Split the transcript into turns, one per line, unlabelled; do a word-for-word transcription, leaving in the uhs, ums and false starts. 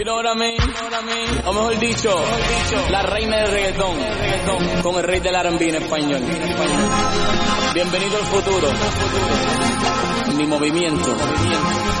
You know what I mean? O mejor dicho, la reina del reggaetón, con el rey del R and B en español. Bienvenido al futuro. Mi movimiento.